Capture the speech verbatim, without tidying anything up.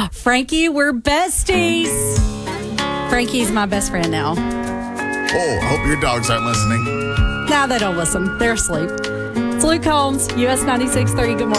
Frankie, we're besties. Frankie's my best friend now. Oh, I hope your dogs aren't listening. Now they don't listen. They're asleep. It's Luke Combs, U S ninety-six point three. Good morning.